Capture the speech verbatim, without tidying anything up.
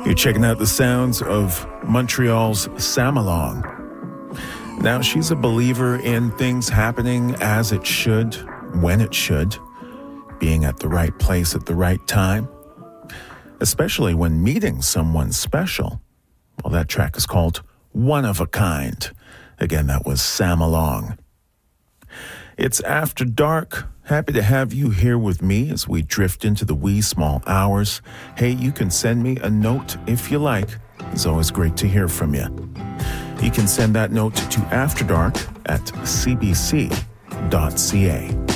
You're checking out the sounds of Montreal's Sam Along. Now, she's a believer in things happening as it should, when it should, being at the right place at the right time, especially when meeting someone special. Well, that track is called One of a Kind. Again, that was Sam Along. It's After Dark. Happy to have you here with me as we drift into the wee small hours. Hey, you can send me a note if you like. It's always great to hear from you. You can send that note to afterdark at c b c dot c a.